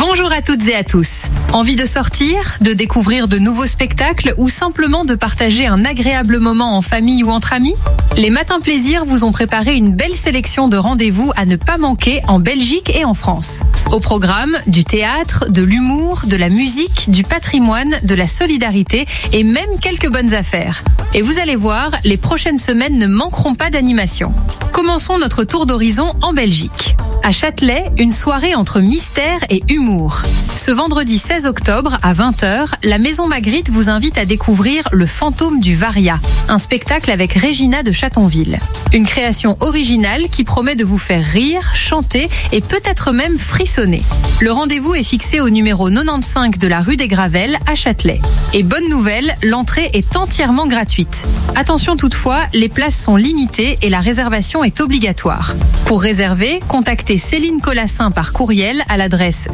Bonjour à toutes et à tous. Envie de sortir, de découvrir de nouveaux spectacles ou simplement de partager un agréable moment en famille ou entre amis? Les Matins Plaisir vous ont préparé une belle sélection de rendez-vous à ne pas manquer en Belgique et en France. Au programme, du théâtre, de l'humour, de la musique, du patrimoine, de la solidarité et même quelques bonnes affaires. Et vous allez voir, les prochaines semaines ne manqueront pas d'animation. Commençons notre tour d'horizon en Belgique. À Châtelet, une soirée entre mystère et humour. Ce vendredi 16 octobre à 20h, la Maison Magritte vous invite à découvrir Le Fantôme du Varia, un spectacle avec Régina de Châtonville. Une création originale qui promet de vous faire rire, chanter et peut-être même frissonner. Le rendez-vous est fixé au numéro 95 de la rue des Gravelles à Châtelet. Et bonne nouvelle, l'entrée est entièrement gratuite. Attention toutefois, les places sont limitées et la réservation est obligatoire. Pour réserver, contactez Céline Colassin par courriel à l'adresse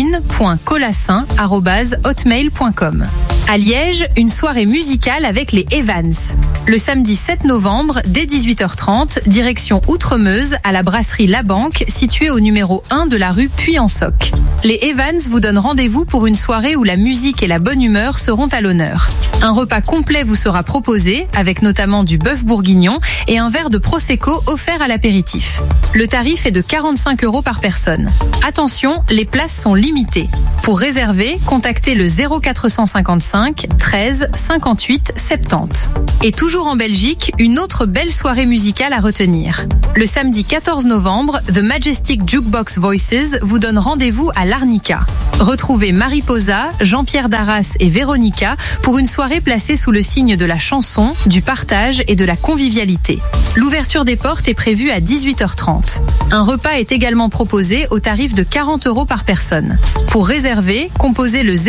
celine.colassin@hotmail.com. À Liège, une soirée musicale avec les Evans. Le samedi 7 novembre, dès 18h30, direction Outremeuse à la brasserie La Banque, située au numéro 1 de la rue Puy-en-Soc. Les Evans vous donnent rendez-vous pour une soirée où la musique et la bonne humeur seront à l'honneur. Un repas complet vous sera proposé, avec notamment du bœuf bourguignon et un verre de Prosecco offert à l'apéritif. Le tarif est de 45 € par personne. Attention, les places sont limitées. Pour réserver, contactez le 0455 13 58 70. Et toujours en Belgique, une autre belle soirée musicale à retenir. Le samedi 14 novembre, The Majestic Jukebox Voices vous donne rendez-vous à l'Arnica. Retrouvez Mariposa, Jean-Pierre Darras et Véronica pour une soirée placée sous le signe de la chanson, du partage et de la convivialité. L'ouverture des portes est prévue à 18h30. Un repas est également proposé au tarif de 40 € par personne. Pour réserver, composez le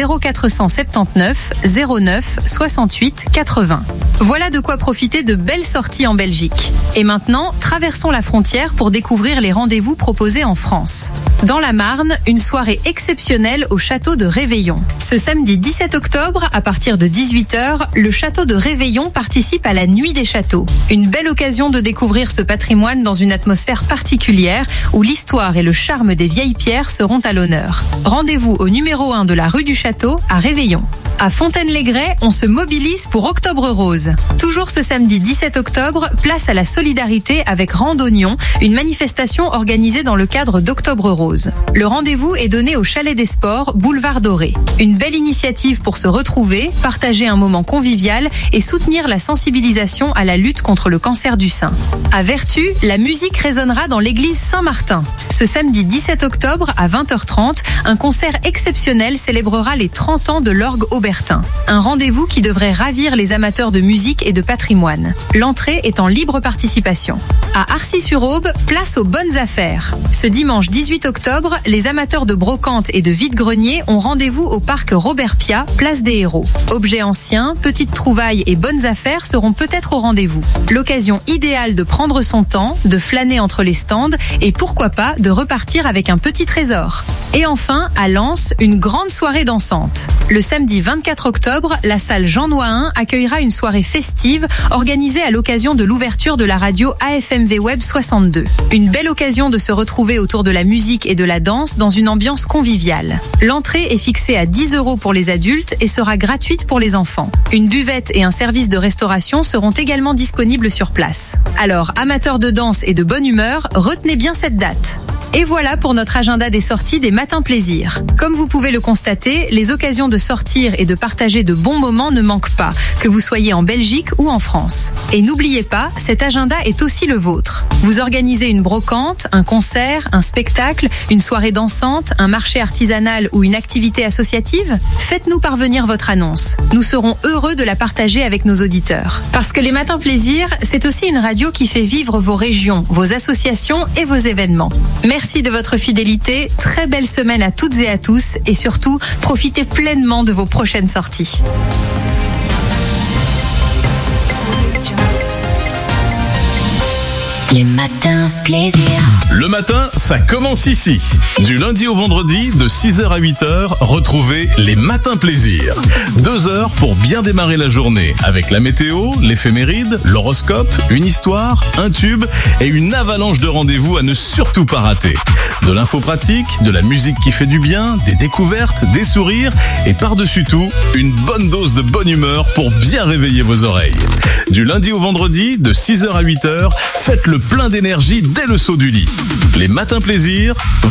0479 09 68 80. Voilà de quoi profiter de belles sorties en Belgique. Et maintenant, traversons la frontière pour découvrir les rendez-vous proposés en France. Dans la Marne, une soirée exceptionnelle au château de Réveillon. Ce samedi 17 octobre, à partir de 18h, le château de Réveillon participe à la Nuit des Châteaux. Une belle occasion de découvrir ce patrimoine dans une atmosphère particulière où l'histoire et le charme des vieilles pierres seront à l'honneur. Rendez-vous au numéro 1 de la rue du Château à Réveillon. À Fontaine-les-Grais, on se mobilise pour Octobre Rose. Toujours ce samedi 17 octobre, place à la solidarité avec Randonnion, une manifestation organisée dans le cadre d'Octobre Rose. Le rendez-vous est donné au Chalet des Sports, boulevard Doré. Une belle initiative pour se retrouver, partager un moment convivial et soutenir la sensibilisation à la lutte contre le cancer du sein. À Vertu, la musique résonnera dans l'église Saint-Martin. Ce samedi 17 octobre à 20h30, un concert exceptionnel célébrera les 30 ans de l'orgue Aubertin. Un rendez-vous qui devrait ravir les amateurs de musique et de patrimoine. L'entrée est en libre participation. À Arcis-sur-Aube, place aux bonnes affaires. Ce dimanche 18 octobre, les amateurs de brocante et de vide-grenier ont rendez-vous au parc Robert Piat, place des Héros. Objets anciens, petites trouvailles et bonnes affaires seront peut-être au rendez-vous. L'occasion idéale de prendre son temps, de flâner entre les stands et pourquoi pas de repartir avec un petit trésor. Et enfin, à Lens, une grande soirée dansante. Le samedi 24 octobre, la salle Jean Nohain accueillera une soirée festive organisée à l'occasion de l'ouverture de la radio AFMV Web 62. Une belle occasion de se retrouver autour de la musique et de la danse dans une ambiance conviviale. L'entrée est fixée à 10 € pour les adultes et sera gratuite pour les enfants. Une buvette et un service de restauration seront également disponibles sur place. Alors, amateurs de danse et de bonne humeur, retenez bien cette date. Et voilà pour notre agenda des sorties des Matins Plaisir. Comme vous pouvez le constater, les occasions de sortir et de partager de bons moments ne manquent pas, que vous soyez en Belgique ou en France. Et n'oubliez pas, cet agenda est aussi le vôtre. Vous organisez une brocante, un concert, un spectacle, une soirée dansante, un marché artisanal ou une activité associative? Faites-nous parvenir votre annonce. Nous serons heureux de la partager avec nos auditeurs. Parce que les Matins Plaisir, c'est aussi une radio qui fait vivre vos régions, vos associations et vos événements. Merci de votre fidélité, très belle semaine à toutes et à tous et surtout, profitez pleinement de vos prochaines sorties. Les matins plaisir. Le matin, ça commence ici. Du lundi au vendredi, de 6h à 8h, retrouvez les matins plaisir. 2 heures pour bien démarrer la journée avec la météo, l'éphéméride, l'horoscope, une histoire, un tube et une avalanche de rendez-vous à ne surtout pas rater. De l'info pratique, de la musique qui fait du bien, des découvertes, des sourires et par-dessus tout, une bonne dose de bonne humeur pour bien réveiller vos oreilles. Du lundi au vendredi, de 6h à 8h, faites le plein d'énergie dès le saut du lit. Les matins plaisir,